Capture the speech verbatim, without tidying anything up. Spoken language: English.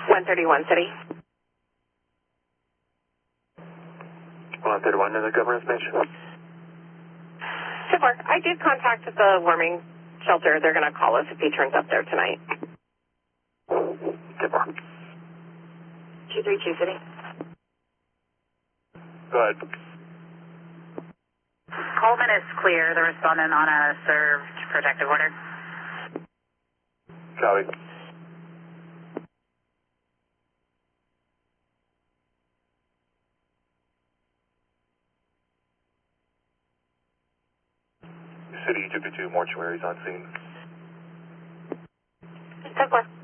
one thirty-one City. one thirty-one in the government information. Sure. I did contact the warming shelter. They're going to call us if he turns up there tonight. Super. two three two City. Go ahead. Coleman is clear. The respondent on a served protective order. Copy. City two fifty-two mortuaries on scene. ten four.